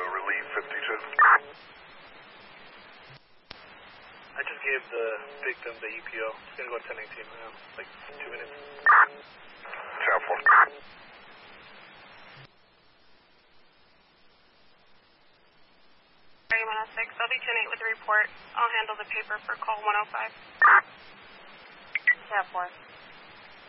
relieve 52. I just gave the victim the EPO. It's going to go to 1019 now, like 2 minutes. 10-4. 106, I'll be 10-8 with a report. I'll handle the paper for call 105. 10-4.